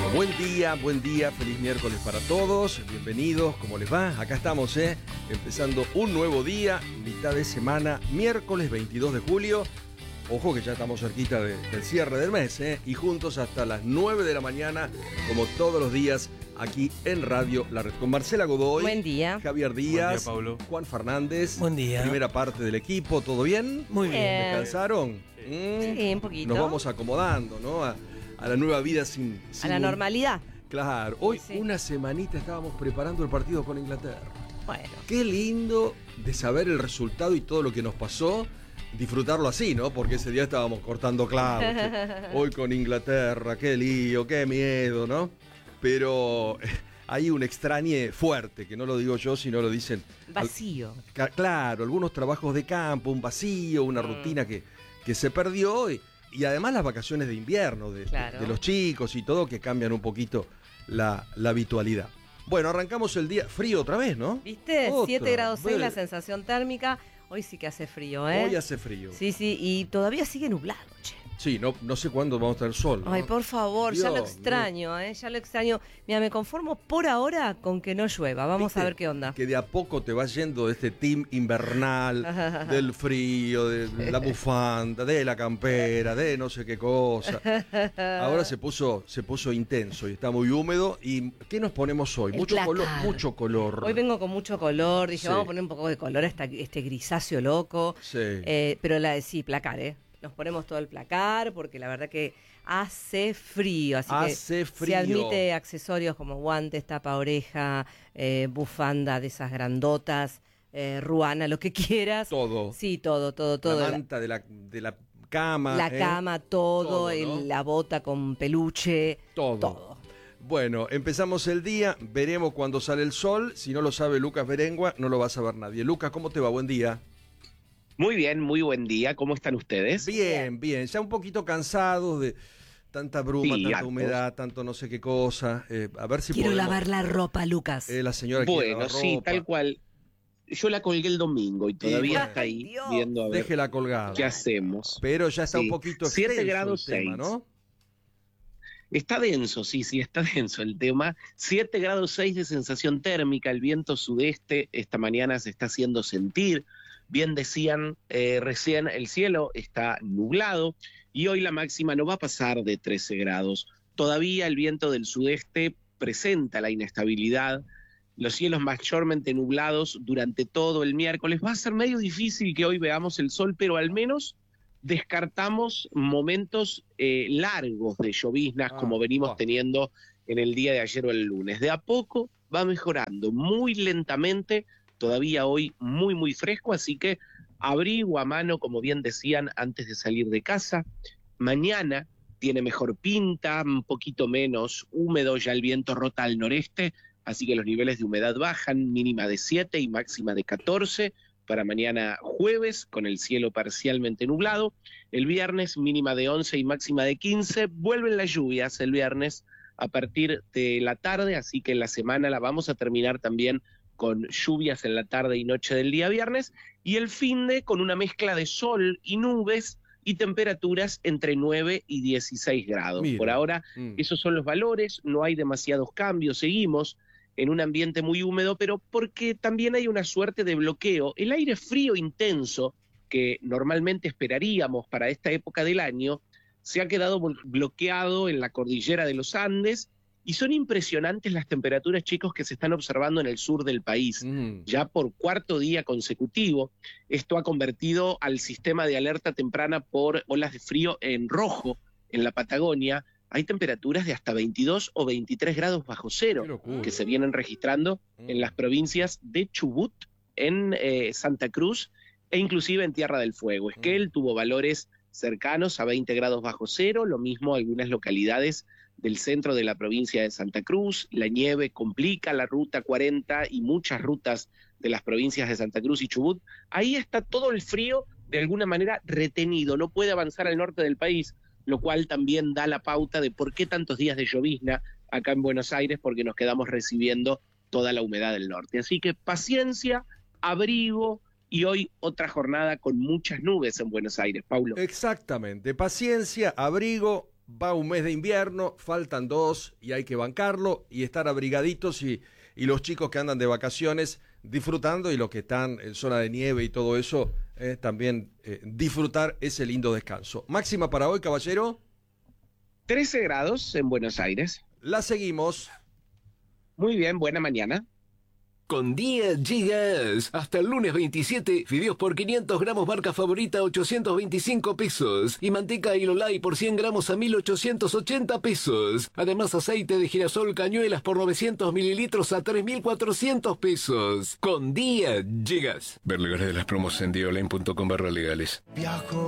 Buen día, feliz miércoles para todos, bienvenidos, ¿cómo les va? Acá estamos, empezando un nuevo día, mitad de semana, miércoles 22 de julio. Ojo que ya estamos cerquita del cierre del mes, y juntos hasta las 9 de la mañana, como todos los días, aquí en Radio La Red. Con Marcela Godoy, buen día. Javier Díaz, buen día, Pablo. Juan Fernández, Buen día. Primera parte del equipo, ¿todo bien? Muy bien. ¿Descansaron? Sí, un poquito. Nos vamos acomodando, ¿no? A la nueva vida sin a la normalidad. Claro, hoy Sí. una semanita estábamos preparando el partido con Inglaterra. Bueno. Qué lindo de saber el resultado y todo lo que nos pasó, disfrutarlo así, ¿no? Porque ese día estábamos cortando clavos. Hoy con Inglaterra, qué lío, qué miedo, ¿no? Pero hay un extrañe fuerte, que no lo digo yo, sino lo dicen. Vacío. Claro, algunos trabajos de campo, un vacío, una rutina que se perdió y además las vacaciones de invierno de los chicos y todo que cambian un poquito la habitualidad. Bueno, arrancamos el día frío otra vez, ¿no? ¿Viste? Otra 7 grados 6 la vez. sensación térmica. Hoy sí que hace frío, ¿eh? Hoy hace frío. Sí, y todavía sigue nublado, che. Sí, no sé cuándo vamos a tener sol, ¿no? Ay, por favor, ya lo Dios, extraño, ya lo extraño. Mira, me conformo por ahora con que no llueva. Vamos ¿Viste? a ver qué onda. Que de a poco te vas yendo de este team invernal, del frío, de la bufanda, de la campera, de no sé qué cosa. Ahora se puso intenso y está muy húmedo. ¿Y qué nos ponemos hoy? El Mucho color, placar. mucho color. Hoy vengo con mucho color. Dije, Sí. vamos a poner un poco de color a este grisáceo loco. Sí. Pero sí, placar, Nos ponemos todo el placar porque la verdad que hace frío. Así Hace que frío. se admite accesorios como guantes, tapa oreja, bufanda de esas grandotas, ruana, lo que quieras. Todo. Sí, todo. La manta de la cama. La cama, todo, Todo, ¿no? la bota con peluche. Todo. Bueno, empezamos el día, veremos cuando sale el sol. Si no lo sabe Lucas Berengua, no lo va a saber nadie. Lucas, ¿cómo te va? Buen día. Muy bien, muy buen día. ¿Cómo están ustedes? Bien. Ya un poquito cansados de tanta bruma, Sí, tanta hartos. humedad, tanto no sé qué cosa. A ver si Quiero podemos. lavar la ropa, Lucas. La señora quiere Bueno, lavar sí, ropa. tal cual. Yo la colgué el domingo y todavía bueno. está ahí Ay, Dios. viendo a ver Déjela colgada. qué hacemos. Pero ya está Sí. un poquito 7 extenso grados el tema, 6. ¿no? Está denso, sí, está denso el tema. 7 grados 6 de sensación térmica, el viento sudeste esta mañana se está haciendo sentir. Bien decían recién, el cielo está nublado y hoy la máxima no va a pasar de 13 grados. Todavía el viento del sudeste presenta la inestabilidad, los cielos mayormente nublados durante todo el miércoles. Va a ser medio difícil que hoy veamos el sol, pero al menos descartamos momentos largos de lloviznas como venimos teniendo en el día de ayer o el lunes. De a poco va mejorando, muy lentamente. Todavía hoy muy, muy fresco, así que abrigo a mano, como bien decían, antes de salir de casa. Mañana tiene mejor pinta, un poquito menos húmedo, ya el viento rota al noreste, así que los niveles de humedad bajan, mínima de 7 y máxima de 14 para mañana jueves, con el cielo parcialmente nublado. El viernes mínima de 11 y máxima de 15, vuelven las lluvias el viernes a partir de la tarde, así que la semana la vamos a terminar también con lluvias en la tarde y noche del día viernes, y el finde con una mezcla de sol y nubes y temperaturas entre 9 y 16 grados. Mira. Por ahora, esos son los valores, no hay demasiados cambios, seguimos en un ambiente muy húmedo, pero porque también hay una suerte de bloqueo. El aire frío intenso que normalmente esperaríamos para esta época del año se ha quedado bloqueado en la cordillera de los Andes. Y son impresionantes las temperaturas, chicos, que se están observando en el sur del país. Ya por cuarto día consecutivo, esto ha convertido al sistema de alerta temprana por olas de frío en rojo en la Patagonia. Hay temperaturas de hasta 22 o 23 grados bajo cero que se vienen registrando en las provincias de Chubut, en Santa Cruz e inclusive en Tierra del Fuego. Esquel tuvo valores cercanos a 20 grados bajo cero, lo mismo algunas localidades del centro de la provincia de Santa Cruz. La nieve complica la ruta 40 y muchas rutas de las provincias de Santa Cruz y Chubut. Ahí está todo el frío de alguna manera retenido, no puede avanzar al norte del país, lo cual también da la pauta de por qué tantos días de llovizna acá en Buenos Aires, porque nos quedamos recibiendo toda la humedad del norte. Así que paciencia, abrigo, y hoy otra jornada con muchas nubes en Buenos Aires, Paulo. Exactamente, paciencia, abrigo, va un mes de invierno, faltan 2 y hay que bancarlo y estar abrigaditos y los chicos que andan de vacaciones disfrutando y los que están en zona de nieve y todo eso, también disfrutar ese lindo descanso. Máxima para hoy, caballero. 13 grados en Buenos Aires. La seguimos. Muy bien, buena mañana. Con Día llegas. Hasta el lunes 27, fideos por 500 gramos marca favorita 825 pesos. Y manteca Ilolai por 100 gramos a 1.880 pesos. Además, aceite de girasol Cañuelas por 900 mililitros a 3.400 pesos. Con Día llegas. Ver legales de las promos en dioline.com/legales. Viajo